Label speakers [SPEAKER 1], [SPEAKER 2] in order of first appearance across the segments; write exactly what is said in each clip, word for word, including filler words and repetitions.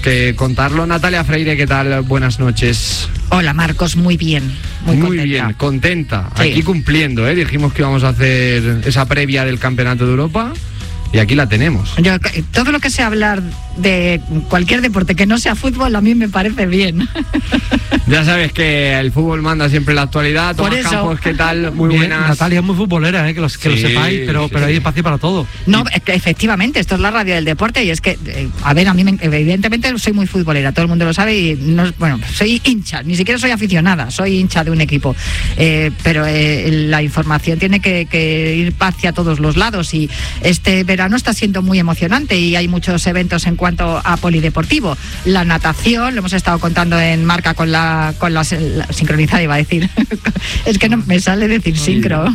[SPEAKER 1] que contarlo. Natalia Freire, ¿qué tal? Buenas noches.
[SPEAKER 2] Hola, Marcos, muy bien. Muy,
[SPEAKER 1] muy
[SPEAKER 2] contenta.
[SPEAKER 1] bien, contenta.
[SPEAKER 2] Sí.
[SPEAKER 1] Aquí cumpliendo, ¿eh? Dijimos que íbamos a hacer esa previa del Campeonato de Europa y aquí la tenemos.
[SPEAKER 2] Yo, todo lo que sea hablar de cualquier deporte que no sea fútbol, a mí me parece bien.
[SPEAKER 1] Ya sabes que el fútbol manda siempre la actualidad.
[SPEAKER 2] Por
[SPEAKER 1] Tomás
[SPEAKER 2] eso.
[SPEAKER 1] Campos, ¿qué tal? Muy
[SPEAKER 3] Bien,
[SPEAKER 1] buenas.
[SPEAKER 3] Natalia es muy futbolera, ¿eh? que, los, que
[SPEAKER 1] Sí,
[SPEAKER 3] lo sepáis, pero,
[SPEAKER 1] sí,
[SPEAKER 3] pero
[SPEAKER 1] sí.
[SPEAKER 3] hay espacio para todo.
[SPEAKER 2] No, es que efectivamente, esto es la radio del deporte y es que, eh, a ver, a mí me, evidentemente soy muy futbolera, todo el mundo lo sabe y, no, bueno, soy hincha, ni siquiera soy aficionada, soy hincha de un equipo, eh, pero eh, la información tiene que, que ir hacia todos los lados y este verano está siendo muy emocionante y hay muchos eventos en cuanto a polideportivo. La natación, lo hemos estado contando en Marca con la, con la, la sincronizada, iba a decir, es que no me sale decir sincro,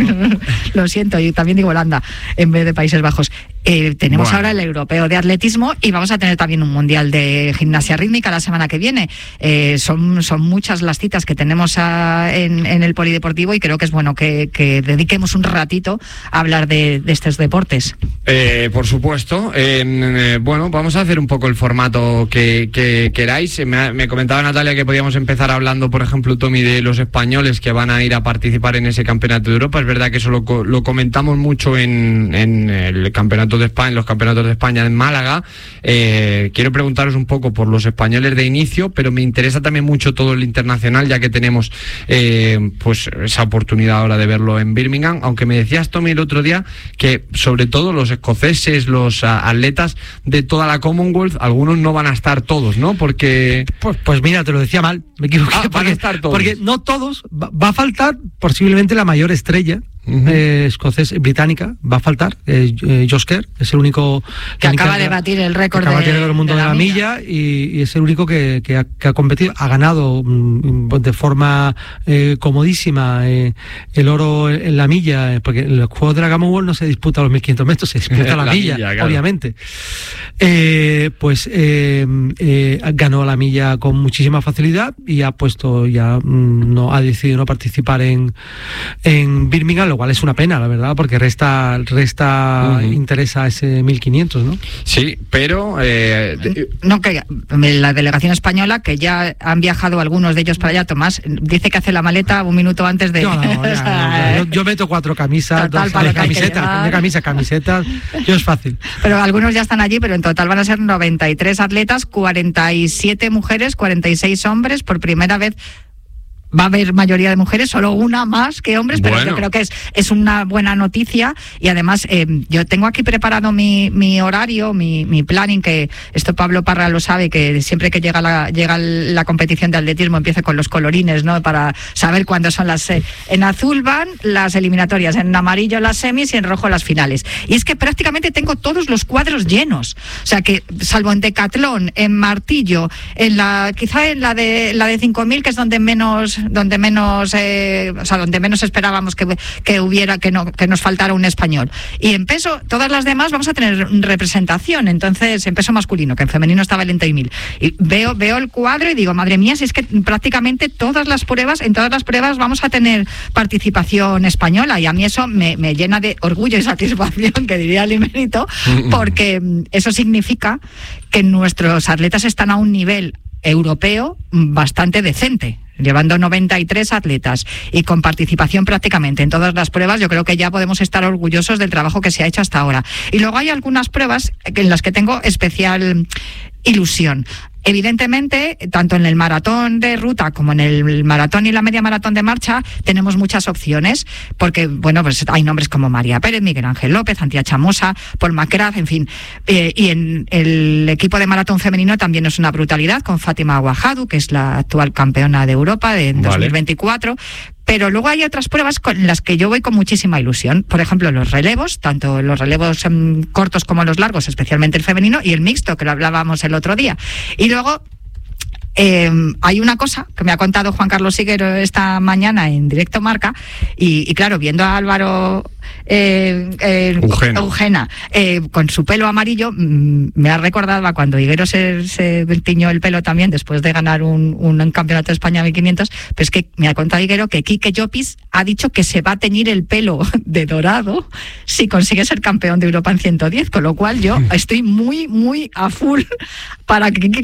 [SPEAKER 2] lo siento, y también digo Holanda en vez de Países Bajos. Eh, tenemos
[SPEAKER 1] Bueno.
[SPEAKER 2] ahora el europeo de atletismo y vamos a tener también un mundial de gimnasia rítmica la semana que viene. Eh, son, son muchas las citas que tenemos a, en, en el polideportivo y creo que es bueno que, que dediquemos un ratito a hablar de, de estos deportes.
[SPEAKER 1] Eh, por supuesto. Eh, eh, bueno, vamos a hacer un poco el formato que, que queráis. Me, me comentaba Natalia que podíamos empezar hablando, por ejemplo, Tommy, de los españoles que van a ir a participar en ese Campeonato de Europa. Es verdad que eso lo, lo comentamos mucho en, en el Campeonato de España, en los Campeonatos de España en Málaga. Eh, quiero preguntaros un poco por los españoles de inicio, pero me interesa también mucho todo el internacional, ya que tenemos eh, pues esa oportunidad ahora de verlo en Birmingham. Aunque me decías, Tommy, el otro día que sobre todo los escoceses, los a, atletas de toda la Commonwealth, algunos no van a estar todos, ¿no? Porque...
[SPEAKER 3] Pues, pues mira, te lo decía mal, me equivoqué.
[SPEAKER 1] Ah, van a
[SPEAKER 3] porque,
[SPEAKER 1] estar todos.
[SPEAKER 3] porque no todos, va, va a faltar posiblemente la mayor estrella. Uh-huh. eh, escocés, británica, va a faltar eh, eh, Josh Kerr, es el único
[SPEAKER 2] que acaba
[SPEAKER 3] que,
[SPEAKER 2] de batir el récord
[SPEAKER 3] acaba
[SPEAKER 2] de,
[SPEAKER 3] de batir el mundo de, de la, la milla, milla y, y es el único que, que, ha, que ha competido, ha ganado mm, de forma eh, comodísima eh, el oro en, en la milla, eh, porque en los Juegos de la Commonwealth no se disputa los mil quinientos metros, se disputa la, la milla, milla claro. Obviamente. Eh, pues eh, eh, ganó la milla con muchísima facilidad y ha puesto ya mm, no ha decidido no participar en, en Birmingham, lo cual es una pena, la verdad, porque resta resta uh-huh. interés a ese mil quinientos, ¿no?
[SPEAKER 1] Sí, pero... Eh, de...
[SPEAKER 2] No, que la delegación española, que ya han viajado algunos de ellos para allá, Tomás, dice que hace la maleta un minuto antes de...
[SPEAKER 3] No, no, ya, no, no, yo, yo meto cuatro camisas, total, dos, dos camisetas, camisas, camisetas, yo es fácil.
[SPEAKER 2] Pero algunos ya están allí, pero en total van a ser noventa y tres atletas, cuarenta y siete mujeres, cuarenta y seis hombres, por primera vez. Va a haber mayoría de mujeres, solo una más que hombres, pero bueno, yo creo que es, es una buena noticia y además eh, yo tengo aquí preparado mi, mi horario, mi, mi planning, que esto Pablo Parra lo sabe, que siempre que llega la, llega la competición de atletismo empieza con los colorines, ¿no? Para saber cuándo son las... Eh, en azul van las eliminatorias, en amarillo las semis y en rojo las finales. Y es que prácticamente tengo todos los cuadros llenos. O sea que, salvo en decatlón, en martillo, en la quizá en la de la de cinco mil, que es donde menos... donde menos eh, o sea donde menos esperábamos que, que hubiera que no que nos faltara un español, y en peso todas las demás vamos a tener representación, entonces en peso masculino, que en femenino estaba el veinte mil, y veo veo el cuadro y digo, madre mía, si es que prácticamente todas las pruebas en todas las pruebas vamos a tener participación española, y a mí eso me, me llena de orgullo y satisfacción, que diría el emérito, porque eso significa que nuestros atletas están a un nivel europeo bastante decente, llevando noventa y tres atletas y con participación prácticamente en todas las pruebas. Yo creo que ya podemos estar orgullosos del trabajo que se ha hecho hasta ahora. Y luego hay algunas pruebas en las que tengo especial ilusión. Evidentemente, tanto en el maratón de ruta como en el maratón y la media maratón de marcha tenemos muchas opciones, porque bueno, pues hay nombres como María Pérez, Miguel Ángel López, Antía Chamosa, Paul McGrath, en fin. Eh, y en el equipo de maratón femenino también es una brutalidad, con Fátima Ouahdou, que es la actual campeona de Europa de vale. dos mil veinticuatro. Pero luego hay otras pruebas con las que yo voy con muchísima ilusión. Por ejemplo, los relevos, tanto los relevos um, cortos como los largos, especialmente el femenino, y el mixto, que lo hablábamos el otro día. Y luego eh, hay una cosa que me ha contado Juan Carlos Siguero esta mañana en Directo Marca, y, y claro, viendo a Álvaro eh, eh,
[SPEAKER 1] Eugena,
[SPEAKER 2] Eugena eh, con su pelo amarillo, mmm, me ha recordado a cuando Higuero se, se tiñó el pelo también después de ganar un, un campeonato de España mil quinientos. Pero es que me ha contado Higuero que Quique Llopis ha dicho que se va a teñir el pelo de dorado si consigue ser campeón de Europa en ciento diez, con lo cual yo estoy muy, muy a full para que Quique